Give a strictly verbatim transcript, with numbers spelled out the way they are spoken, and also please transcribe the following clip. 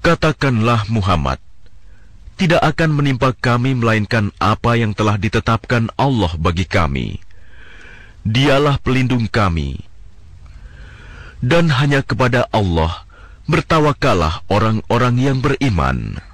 Katakanlah Muhammad, tidak akan menimpa kami melainkan apa yang telah ditetapkan Allah bagi kami. Dialah pelindung kami. Dan hanya kepada Allah bertawakallah orang-orang yang beriman.